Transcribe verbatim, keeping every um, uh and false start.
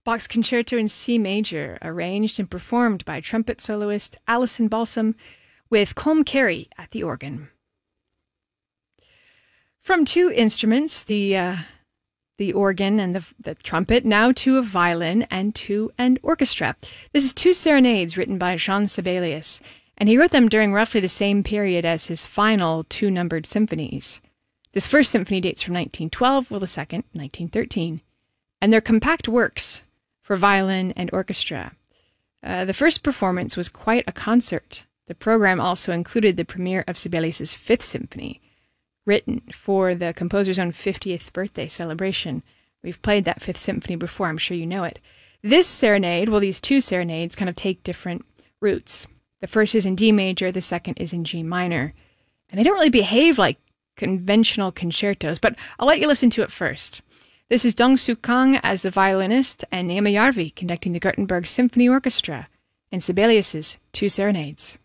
Bach's Concerto in C Major, arranged and performed by trumpet soloist Alison Balsam, with Colm Carey at the organ. From two instruments, the uh, the organ and the, the trumpet, now to a violin and to an orchestra. This is two serenades written by Jean Sibelius, and he wrote them during roughly the same period as his final two-numbered symphonies. This first symphony dates from nineteen twelve, while the second, nineteen thirteen. And they're compact works for violin and orchestra. Uh, the first performance was quite a concert. The program also included the premiere of Sibelius's Fifth Symphony, written for the composer's own fiftieth birthday celebration. We've played that Fifth Symphony before, I'm sure you know it. This serenade, well, these two serenades kind of take different routes. The first is in D major, the second is in G minor. And they don't really behave like conventional concertos, but I'll let you listen to it first. This is Dong Soo Kang as the violinist and Emma Järvi conducting the Gothenburg Symphony Orchestra and Sibelius's Two Serenades.